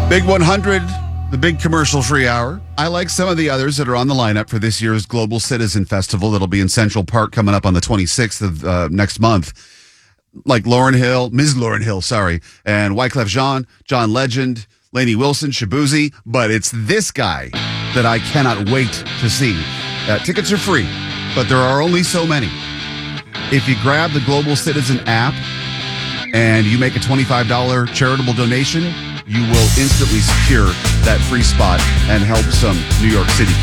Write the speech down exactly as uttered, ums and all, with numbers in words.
Big one hundred, the big commercial-free hour. I like some of the others that are on the lineup for this year's Global Citizen Festival that'll be in Central Park coming up on the twenty-sixth of uh, next month. Like Lauryn Hill, Miz Lauryn Hill, sorry, and Wyclef Jean, John Legend, Lainey Wilson, Shabuzi, but it's this guy that I cannot wait to see. Uh, tickets are free, but there are only so many. If you grab the Global Citizen app and you make a twenty-five dollars charitable donation, you will instantly secure that free spot and help some New York City